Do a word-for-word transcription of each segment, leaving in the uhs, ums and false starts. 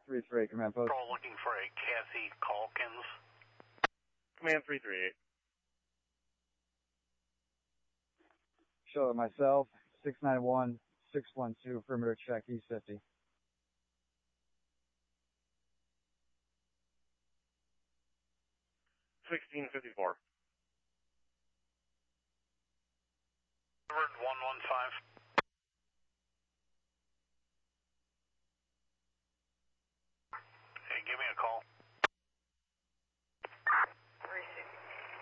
three three eight, command post. Patrol looking for a Cassie Calkins. Command three three eight. Show it myself, six nine one, six one two, perimeter check, East fifty. sixteen fifty-four. one one five. Hey, give me a call. Receive.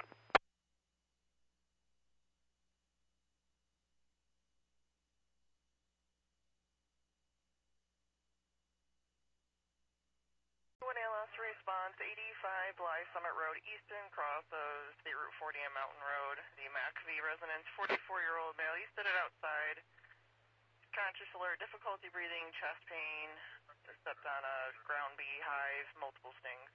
one L S response, eighty-five Bly Summit Road, Easton, cross of State Route forty and Mountain Road. The McAfee residence, forty-four-year-old male. He stood it outside. Conscious alert, difficulty breathing, chest pain. Stepped on a ground beehive, multiple stings.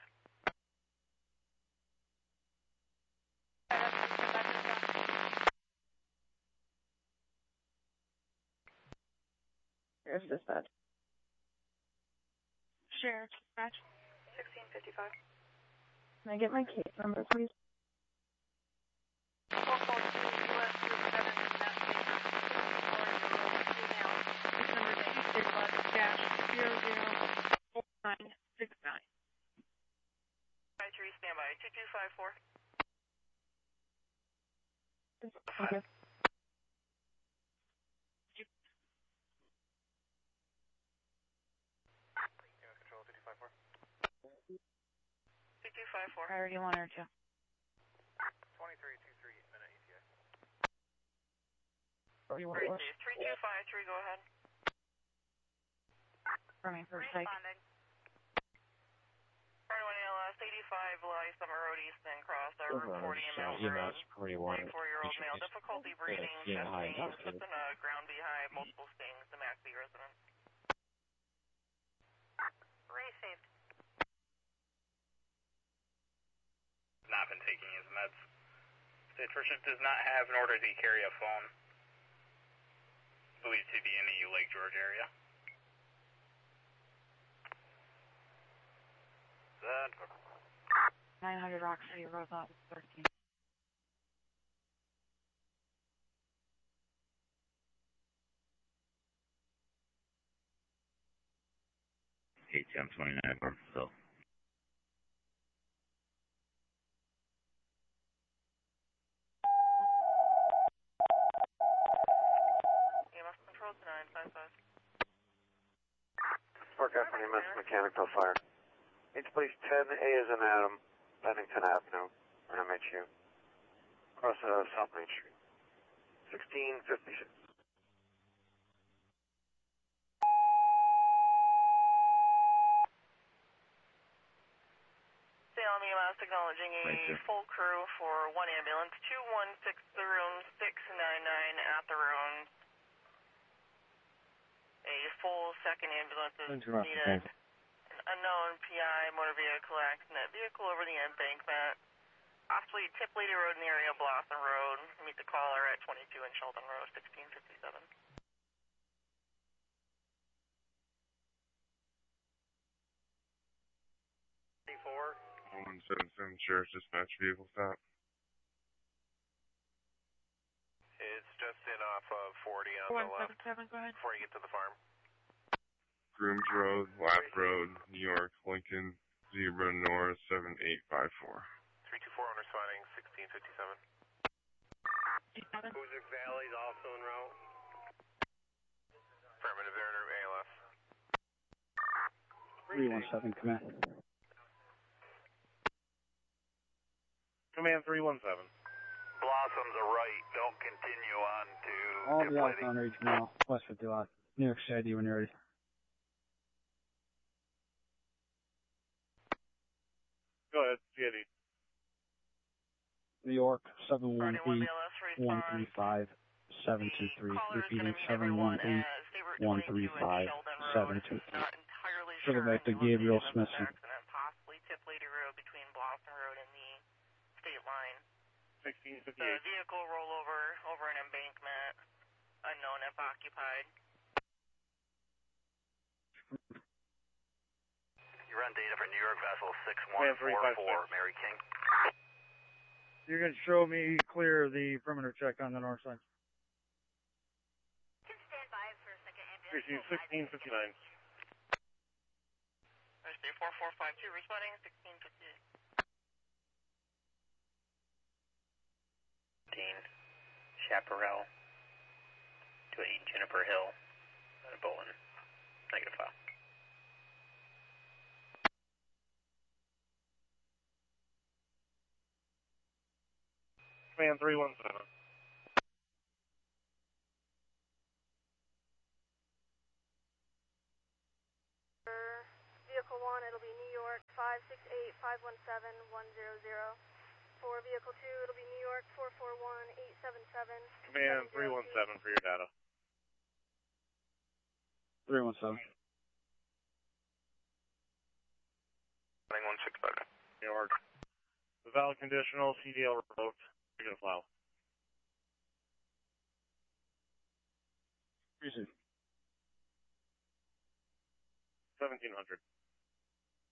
Here's dispatch. Sheriff dispatch. sixteen fifty-five. Can I get my case number, please? Standby, two two five four. Okay. Control two two five four. two two five four. Priority one or two. twenty-three two three, minute E T A. three two five three, go ahead. From for psych. Responding. one L S, eighty-five Bly Summit Road, Easton, cross uh, Route forty and Mountain Road. forty-four-year-old male, difficulty breathing, chest pain, stepped in a ground beehive, multiple stings, the McAfee residence. Received. Not been taking his meds. State Patrician does not have, nor does he carry a phone. Believed to be in the Lake George area. nine hundred Rock City Road, lot thirteen. A T M twenty-nine, Barksville. E M S control to nine five five. Forecast for E M S mechanical fire. It's police ten, A is in Adam, Bennington Avenue, or M H U. Across uh, South Main Street. sixteen fifty-six. Salem E M S acknowledging a full crew for one ambulance, two one six the room, six nine nine at the room. A full second ambulance is needed. An unknown P I, motor vehicle accident, vehicle over the embankment. Possibly Tip Lady Road in the area of Blossom Road. Meet the caller at twenty-two in Sheldon Road, sixteen fifty-seven. four. one seven seven Sheriff's Dispatch vehicle stop. It's just in off of forty on one the left. seven seven, go ahead. Before you get to the farm. Grooms Road, Lap Road, New York, Lincoln, Zebra North, seven eight five four. three two four on responding, sixteen fifty-seven. Hoosick Valley is also en route. Affirmative, there under A L S. three one seven, command. Command three one seven. Blossoms are right, don't continue on to All Tip the Lady. outbound reach now, West fifty lot, New York City when you're ready. Go ahead, C I D. New York, seven one eight, one three five, seven two three. Repeating, seven one eight, one three five, seven two three. Should have back to Gabriel Smithson. Possibly Tip Lady Road between Blossom Road and the state line. sixteen The fifty-eight. vehicle rollover over an embankment, unknown if occupied. send data for New York vessel six one four four, Mary King. You can show me clear the perimeter check on the north side. Can stand by for a second. Receive sixteen fifty-nine. I say four four five two, responding sixteen fifty-eight. Dean, Chaparral, to eight Juniper Hill, and Bolin. Negative file. Command three one seven. For vehicle one, it'll be New York five six eight five one seven one zero zero. For vehicle two, it'll be New York four four one eight seven seven. Command three one seven for your data. three one seven. one six five. New York. The valid conditional, C D L revoked. You're going to file. Receive. seventeen hundred.